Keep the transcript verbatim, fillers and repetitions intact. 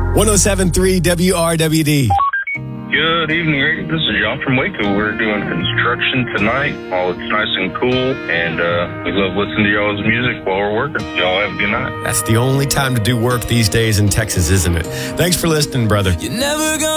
one oh seven point three W R W D. Good evening, Rick. This is John from Waco. We're doing construction tonight. Oh, it's nice and cool, and uh, we love listening to y'all's music while we're working. Y'all have a good night. That's the only time to do work these days in Texas, isn't it? Thanks for listening, brother. You're never gonna